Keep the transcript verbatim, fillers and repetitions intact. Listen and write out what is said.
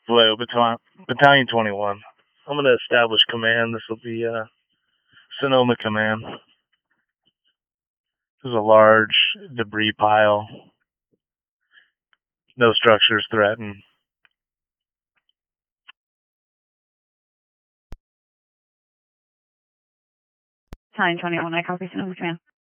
Vallejo, Battalion, Battalion twenty-one. I'm going to establish command. This will be uh, Sonoma Command. There's a large debris pile. No structures threatened. Battalion twenty-one, I copy Sonoma Command.